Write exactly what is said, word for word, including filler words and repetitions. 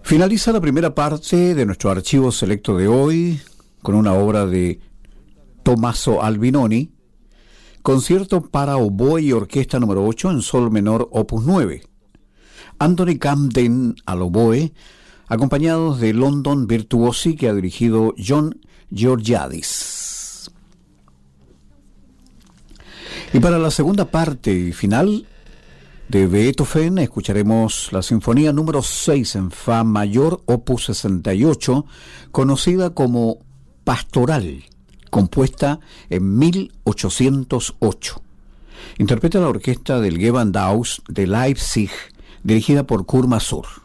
Finaliza la primera parte de nuestro archivo selecto de hoy con una obra de Tommaso Albinoni, concierto para oboe y orquesta número ocho en sol menor opus nueve. Anthony Camden al oboe, acompañados de London Virtuosi que ha dirigido John Georgiadis. Y para la segunda parte y final de Beethoven escucharemos la sinfonía número seis en fa mayor opus sesenta y ocho, conocida como Pastoral, compuesta en mil ochocientos ocho. Interpreta la orquesta del Gewandhaus de Leipzig, dirigida por Kurt Masur.